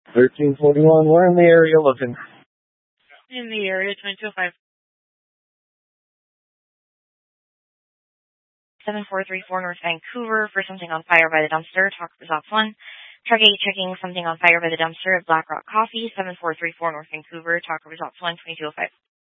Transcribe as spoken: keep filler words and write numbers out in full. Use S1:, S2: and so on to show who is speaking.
S1: thirteen forty-one, we're in the area looking.
S2: In the area, twenty-two oh five. seven four three four North Vancouver for something on fire by the dumpster. Talk results one. Truck eight checking something on fire by the dumpster at Black Rock Coffee. seven four three four North Vancouver. Talk results one. twenty-two oh five.